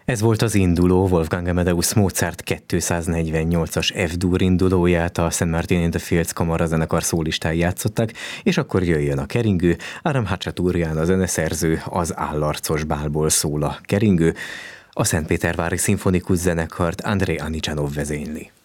Ez volt az induló, Wolfgang Amadeus Mozart 248-as F-dur indulóját a St. Martin in the Fields kamarazenekar szólistái játszották, és akkor jöjjön a keringő. Aram Hacsaturján a zeneszerző, az Állarcos bálból szól a keringő. A Szentpétervári Szimfonikus Zenekart Andrei Anicsanov vezényli.